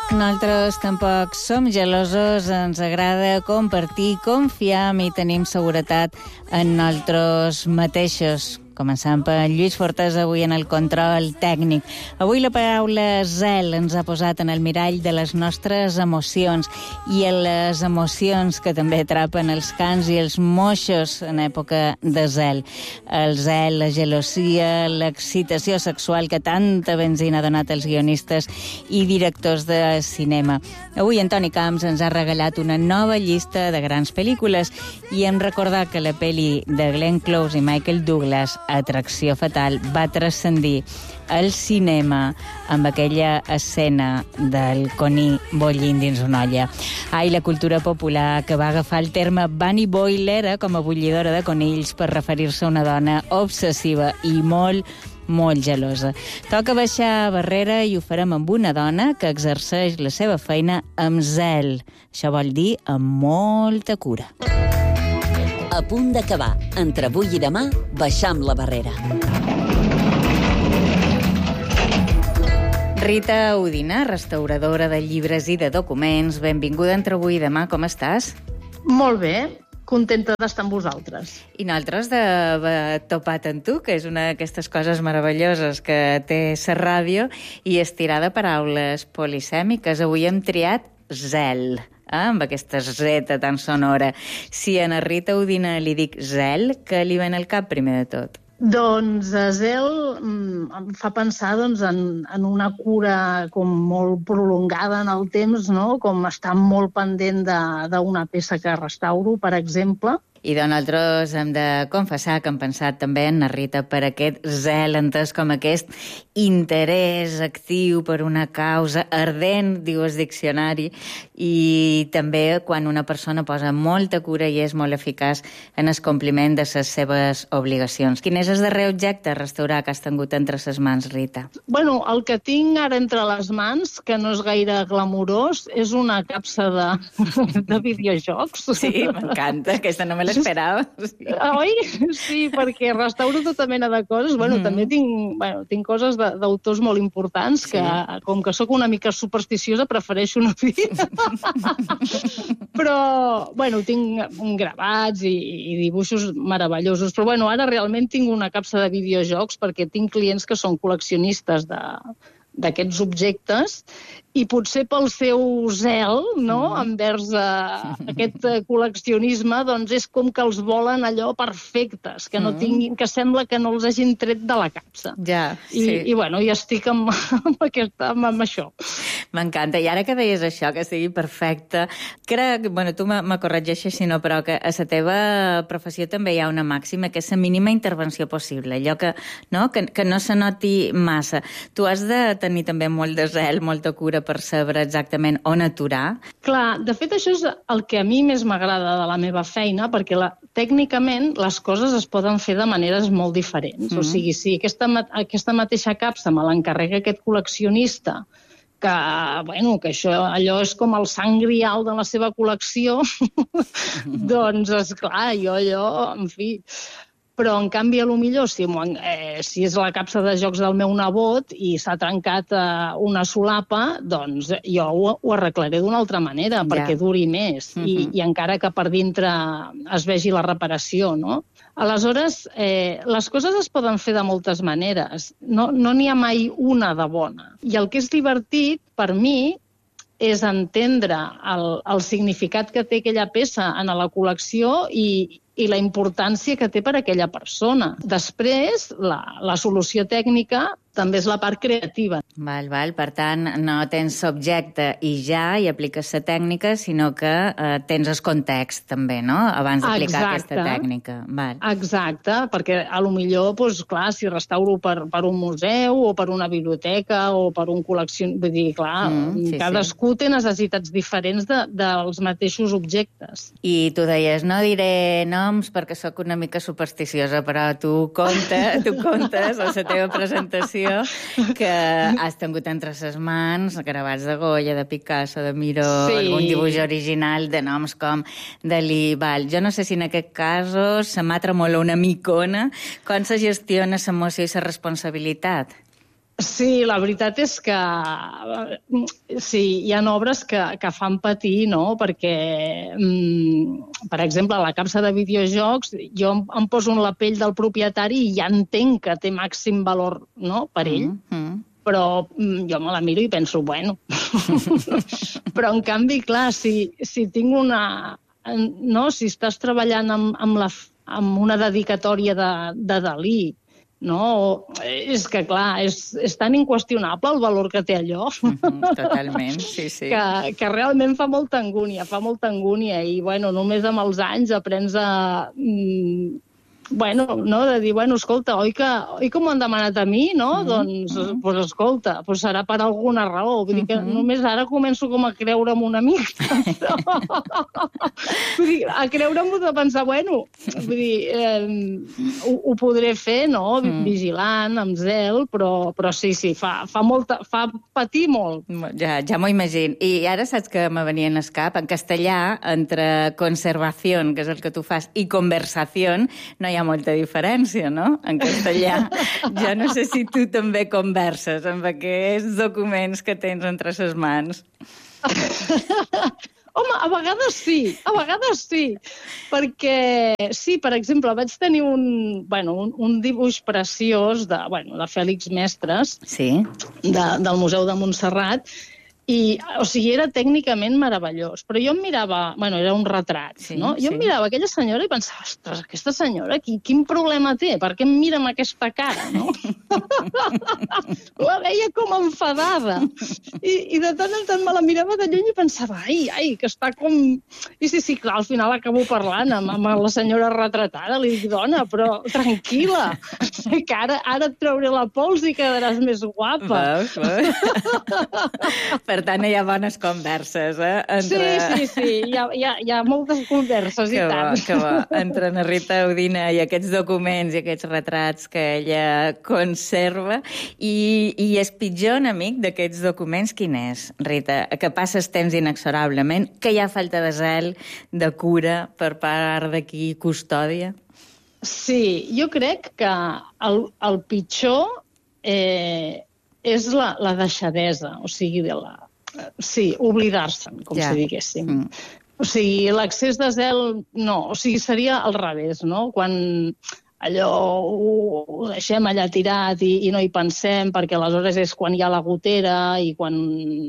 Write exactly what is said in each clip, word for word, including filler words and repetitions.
Nosaltres tampoc som gelosos, ens agrada compartir, confiar i tenim seguretat en nosaltres mateixos. Començant per Lluís Fortes, avui en el control tècnic. Avui la paraula zel ens ha posat en el mirall de les nostres emocions i en les emocions que també atrapen els cans i els moixos en època de zel. El zel, la gelosia, l'excitació sexual que tanta benzina ha donat als guionistes i directors de cinema. Avui Antoni Camps ens ha regalat una nova llista de grans pel·lícules i hem recordat que la pel·li de Glenn Close i Michael Douglas, Atracció fatal, va transcendir el cinema amb aquella escena del coní bollint dins una olla. Ai, la cultura popular que va agafar el terme Bunny Boiler com a bullidora de conills per referir-se a una dona obsessiva i molt, molt gelosa. Toca baixar barrera i ho farem amb una dona que exerceix la seva feina amb zel. Això vol dir amb molta cura. A punt d'acabar. Entre avui i demà, baixam la barrera. Rita Udina, restauradora de llibres i de documents. Benvinguda entre avui i demà. Com estàs? Molt bé. Contenta d'estar amb vosaltres. I nosaltres d'haver topat en tu, que és una d'aquestes coses meravelloses que té la ràdio, i estirar de paraules polisèmiques. Avui hem triat zel. Ah, amb aquesta zeta tan sonora. Si a na Rita Udina li dic zel, què li ven al cap primer de tot? Doncs zel em fa pensar doncs, en, en una cura com molt prolongada en el temps, no? Com estar molt pendent d'una peça que restauro, per exemple. I nosaltres hem de confessar que hem pensat també en na Rita per aquest zel, entès com aquest interès actiu per una causa ardent, diu el diccionari, i també quan una persona posa molta cura i és molt eficaç en el compliment de les seves obligacions. Quin és el darrer objecte a restaurar que has tingut entre les mans, Rita? Bueno, el que tinc ara entre les mans, que no és gaire glamurós, és una capsa de, de videojocs. Sí, m'encanta, aquesta no me l'esperava. Sí. Oi? Sí, perquè restauro tota mena de coses. Bueno, mm. també tinc, bueno, tinc coses d'autors molt importants que, sí. Com que sóc una mica supersticiosa, prefereixo no dir. Però, bueno, tinc gravats i, i dibuixos meravellosos. Però, bueno, ara realment tinc una capsa de videojocs perquè tinc clients que són col·leccionistes de d'aquests objectes i potser pel seu zel, no?, mm. envers uh, aquest uh, col·leccionisme, doncs és com que els volen allò perfectes, que no tinguin, que sembla que no els hagin tret de la capsa. Ja, I, sí. I, bueno, i estic amb, amb, aquesta, amb, amb això. M'encanta. I ara que deies això, que sigui perfecte, crec, bueno, tu me corregeixes si no, però que a la teva professió també hi ha una màxima, que és la mínima intervenció possible, allò que no, que, que no se noti massa. Tu has de tenir també molt de zel, molta cura per saber exactament on aturar. Clar, de fet això és el que a mi més m'agrada de la meva feina, perquè la, tècnicament les coses es poden fer de maneres molt diferents. Mm-hmm. O sigui, si aquesta, aquesta mateixa capsa me l'encarrega aquest col·leccionista, que, bueno, que això, allò és com el sang grial de la seva col·lecció, mm-hmm. doncs, esclar, jo allò, en fi... Però, en canvi, a lo millor, si, eh, si és la capsa de jocs del meu nebot i s'ha trencat eh, una solapa, doncs jo ho, ho arreglaré d'una altra manera, ja. Perquè duri més, uh-huh. i, i encara que per dintre es vegi la reparació, no? Aleshores, eh, les coses es poden fer de moltes maneres. No no n'hi ha mai una de bona. I el que és divertit, per mi, és entendre el, el significat que té aquella peça en la col·lecció i, i la importància que té per a aquella persona. Després, la, la solució tècnica també és la part creativa. Val, val. Per tant, no tens subjecte i ja hi apliques la tècnica, sinó que eh, tens el context també, no?, abans d'aplicar aquesta tècnica. Val. Exacte, perquè a lo millor, doncs, clar, si restauro per, per un museu o per una biblioteca o per un col·lecció... Vull dir, clar, mm, sí, cadascú sí. té necessitats diferents de, dels mateixos objectes. I tu deies, no diré noms perquè sóc una mica supersticiosa, però tu comptes, tu comptes a la teva presentació que has tingut entre ses mans gravats de Goya, de Picasso, de Miró, sí. algun dibuix original de noms com Dalí. Val. Jo no sé si en aquest cas se m'ha tremolat una micona. Com se gestiona l'emoció i la responsabilitat? Sí, la veritat és que sí, hi ha obres que, que fan patir, no? Perquè, mm, per exemple, a la capsa de videojocs, jo em, em poso en la pell del propietari i ja entenc que té màxim valor, no?, per ell. Mm -hmm. Però mm, jo me la miro i penso, bueno... Però, en canvi, clar, si, si tinc una... No? Si estàs treballant amb, amb, la, amb una dedicatòria de, de Dalí, no? És que, clar, és, és tan inqüestionable el valor que té allò. Mm-hmm, totalment, sí, sí. Que, que realment fa molta angúnia, fa molta angúnia. I, bueno, només amb els anys aprens a... Mm, bueno, no? De dir, bueno, escolta, oi que, oi que m'ho han demanat a mi, no? Mm-hmm. Doncs, mm-hmm. pues, escolta, pues serà per alguna raó. Vull dir que mm-hmm. només ara començo com a creure'm una mica. Vull dir, a creure'm-ho de pensar, bueno, vull dir, eh, ho, ho podré fer, no? Mm. Vigilant, amb zel, però, però sí, sí, fa, fa, molta, fa patir molt. Ja, ja m'ho imagino. I ara saps que me venia en escap? En castellà, entre conservación, que és el que tu fas, i conversación, no hi ha molta diferència, no? En castellà. Jo no sé si tu també converses amb aquests documents que tens entre les mans. Home, a vegades sí, a vegades sí, perquè sí, per exemple, vaig tenir un, bueno, un, un dibuix preciós de, bueno, de Fèlix Mestres, sí. de, del Museu de Montserrat, i, o sigui, era tècnicament meravellós. Però jo em mirava... Bueno, era un retrat, sí, no? Jo sí. em mirava aquella senyora i pensava, ostres, aquesta senyora, quin, quin problema té? Per què em mira amb aquesta cara, no? La veia com enfadada. I, I de tant en tant me la mirava de lluny i pensava, ai, ai, que està com... I sí, sí, clar, al final acabo parlant amb, amb la senyora retratada. Li dic, dona, però tranquil·la, que ara, ara et trauré la pols i quedaràs més guapa. Veus, veus? Per tant, hi ha bones converses, eh? Entre... Sí, sí, sí, hi ha, hi ha, hi ha moltes converses, que i tant. Bo, que bo. Entre na Rita Udina i aquests documents i aquests retrats que ella conserva. I, i el pitjor enemic d'aquests documents, quin és, Rita? Que passes temps inexorablement, que hi ha falta de zel, de cura per part de qui custòdia? Sí, jo crec que el, el pitjor... Eh, és la, la deixadesa, o sigui, de la... Sí, oblidar-se'n, com ja. si diguéssim. Mm. O sigui, l'accés de zel, no, o sigui, seria al revés, no? Quan allò ho, ho deixem allà tirat i, i no hi pensem, perquè aleshores és quan hi ha la gotera i quan...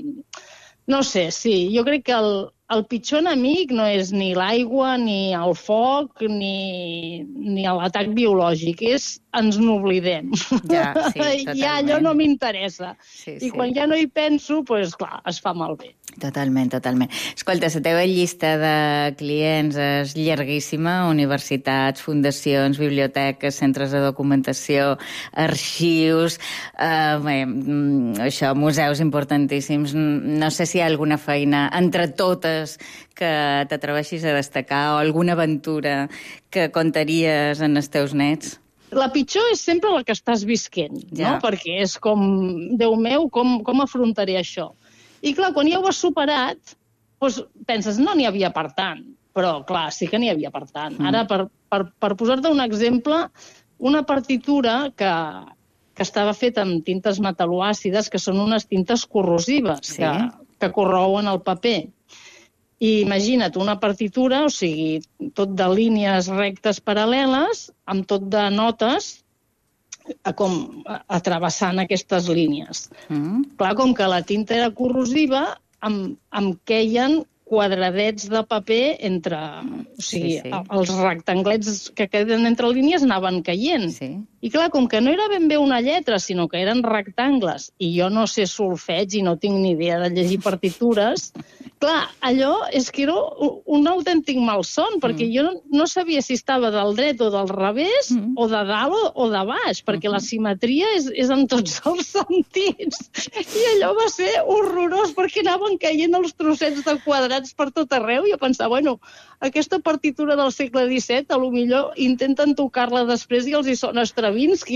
No sé, sí, jo crec que el, el pitjor enemic no és ni l'aigua, ni el foc, ni, ni l'atac biològic, és ens n'oblidem. Ja, sí, totalment. Ja allò no m'interessa. Sí, I sí. quan ja no hi penso, doncs clar, es fa malbé. Totalment, totalment. Escolta, la teva llista de clients és llarguíssima, universitats, fundacions, biblioteques, centres de documentació, arxius, eh, bé, això, museus importantíssims. No sé si hi ha alguna feina entre totes que t'atreveixis a destacar o alguna aventura que contaries en els teus nets. La pitjor és sempre la que estàs visquent, ja. no? Perquè és com, Déu meu, com, com afrontaré això? I clar, quan ja ho has superat, doncs penses, no n'hi havia per tant. Però clar, sí que n'hi havia per tant. Mm. Ara, per, per, per posar-te un exemple, una partitura que, que estava feta amb tintes metal·loàcides, que són unes tintes corrosives, sí. que, que corrouen el paper. I imagina't una partitura, o sigui, tot de línies rectes paral·leles, amb tot de notes, com atrevessant aquestes línies. Mm. Clar, com que la tinta era corrosiva, em, em queien quadradets de paper entre... O sigui, sí, sí. els rectanglets que queden entre línies anaven caient. Sí. I clar, com que no era ben bé una lletra, sinó que eren rectangles, i jo no sé solfeig i no tinc ni idea de llegir partitures, clar, allò és que era un autèntic malson, perquè mm. jo no, no sabia si estava del dret o del revés, mm. o de dalt o, o de baix, perquè mm-hmm. la simetria és, és en tots els sentits. I allò va ser horrorós, perquè anaven caient els trossets de quadrats per tot arreu, i jo pensava, bueno, aquesta partitura del segle disset, a lo millor intenten tocar-la després i els hi sona Stravinsky.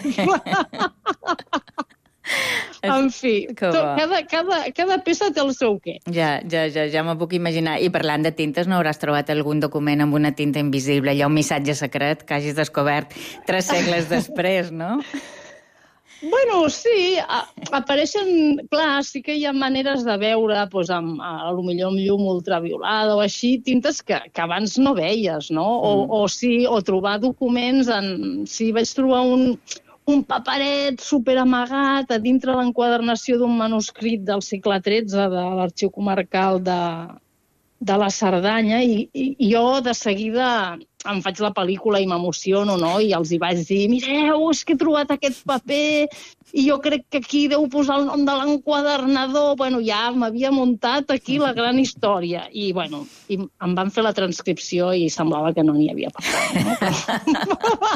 En fi, tot, cada, cada, cada peça té el seu què. Ja, ja, ja, ja m'ho puc imaginar. I parlant de tintes, no hauràs trobat algun document amb una tinta invisible? Hi ha un missatge secret que hagis descobert tres segles després, no? Bueno, sí, a, apareixen... Clar, sí que hi ha maneres de veure, doncs, amb, a, a lo millor amb llum ultraviolada o així, tintes que, que abans no veies, no? O, mm. o sí, o trobar documents en... Sí, vaig trobar un, un paperet superamagat a dintre l'enquadernació d'un manuscrit del segle tretze de l'Arxiu Comarcal de, de la Cerdanya i, i, i jo de seguida em faig la pel·lícula i m'emociono, no? I els hi vaig dir, mireu, és que he trobat aquest paper i jo crec que aquí deu posar el nom de l'enquadernador. Bueno, ja m'havia muntat aquí la gran història. I, bueno, i em van fer la transcripció i semblava que no n'hi havia passat, no?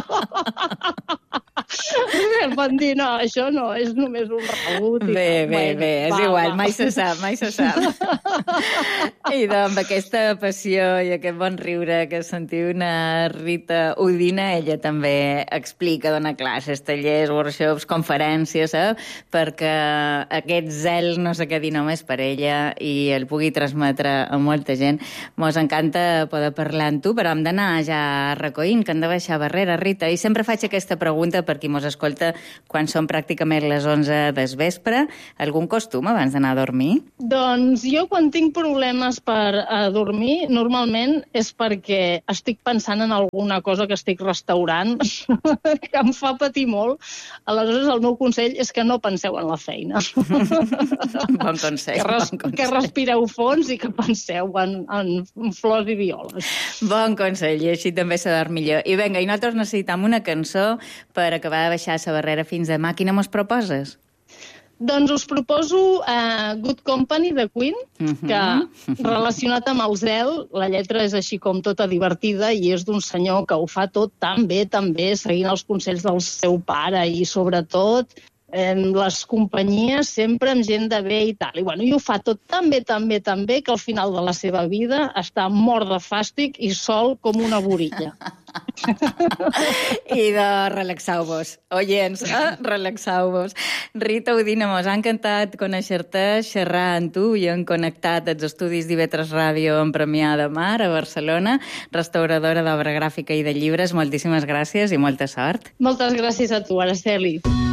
Em van dir, no, això no, és només un rebut. Bé, bé, bueno, bé, és va, igual, va. mai se sap, mai se sap. I doncs, amb aquesta passió i aquest bon riure que sentiu una Rita Udina, ella també explica, dona classes, tallers, workshops, conferències, eh? Perquè aquest zel no se quedi només per ella i el pugui transmetre a molta gent. Mos encanta poder parlar amb tu, però hem d'anar ja recollint, que hem de baixar barrera, Rita. I sempre faig aquesta pregunta per qui mos escolta quan són pràcticament les onze del vespre. Algun costum abans d'anar a dormir? Doncs jo quan tinc problemes per a dormir, normalment és perquè estic pensant en alguna cosa que estic restaurant que em fa patir molt. Aleshores, el meu consell és que no penseu en la feina. Bon consell, que, res, bon consell. Que respireu fons i que penseu en, en flors i violes. Bon consell, i així també s'ha dormit millor. I vinga, i nosaltres necessitam una cançó per acabar de baixar la barrera fins demà. Quina mos proposes? Doncs us proposo uh, Good Company de Queen, uh-huh. que relacionat amb el zel, la lletra és així com tota divertida i és d'un senyor que ho fa tot tan bé, tan bé, seguint els consells del seu pare i sobretot eh, les companyies sempre amb gent de bé i tal. I, bueno, i ho fa tot tan bé, tan bé, tan bé que al final de la seva vida està mort de fàstic i sol com una borilla. I de relaxau-vos, oients, eh? relaxau-vos. Rita Udina, mos ha encantat conèixer-te, xerrar amb tu i hem connectat als estudis d'I V tres Ràdio en Premià de Mar a Barcelona, restauradora d'obra gràfica i de llibres. Moltíssimes gràcies i molta sort. Moltes gràcies a tu, Araceli.